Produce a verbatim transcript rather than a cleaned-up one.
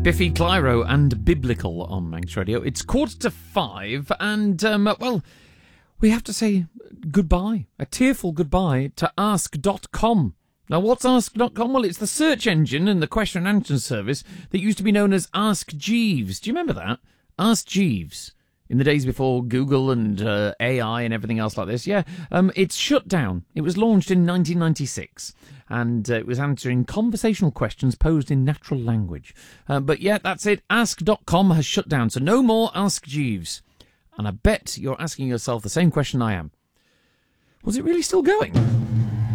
Biffy Clyro and Biblical on Manx Radio. It's quarter to five, and, um, well, we have to say goodbye, a tearful goodbye to ask dot com. Now, what's ask dot com? Well, it's the search engine and the question and answer service that used to be known as Ask Jeeves. Do you remember that? Ask Jeeves. In the days before Google and uh, A I and everything else like this, yeah, um, it's shut down. It was launched in nineteen ninety-six, and uh, it was answering conversational questions posed in natural language. Uh, but yeah, that's it. ask dot com has shut down, so no more Ask Jeeves. And I bet you're asking yourself the same question I am. Was it really still going?